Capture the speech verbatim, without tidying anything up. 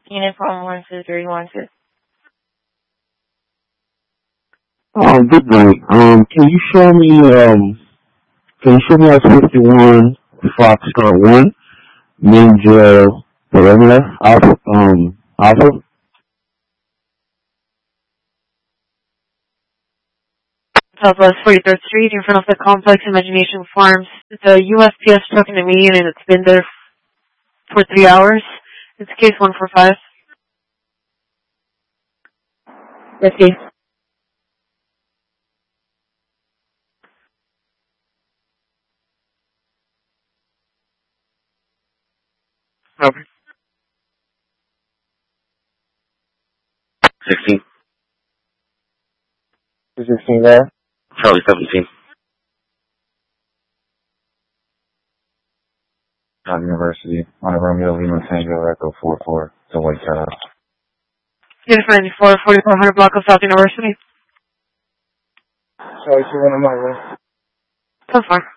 Uniform one two three one two. Oh, good night. Um, can you show me, um, can you show me us fifty-one Foxtrot one, Ninja Perimeter, Alpha, um, Alpha? Southwest forty-third Street in front of the complex Imagination Farms. It's a U S P S truck in the median and it's been there for three hours. It's case one four five. Risky. Over. sixteen. two sixteen there? Charlie seventeen. South University, on a Romeo Lima Tango Echo four four, to White Cat. Uniform ninety-four, forty-four hundred block of South University. Sorry, two one of my room. So far.